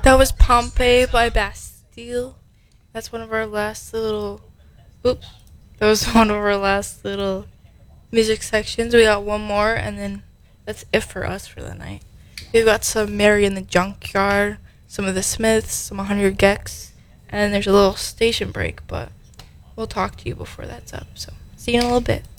That was Pompeii by Bastille. That's one of our last little. Oops. That was one of our last little music sections. We got one more, and then that's it for us for the night. We've got some Mary in the Junkyard, some of the Smiths, some 100 Gex, and then there's a little station break, but we'll talk to you before that's up. So, see you in a little bit.